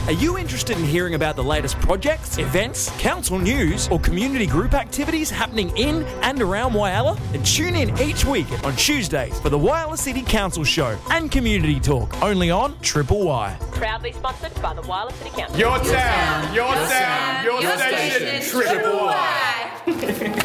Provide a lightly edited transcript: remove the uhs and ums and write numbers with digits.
Are you interested in hearing about the latest projects, events, council news, or community group activities happening in and around Whyalla? Then tune in each week on Tuesdays for the Whyalla City Council Show and Community Talk, only on Triple Y. Proudly sponsored by the Whyalla City Council. Your town, your station, Triple Y.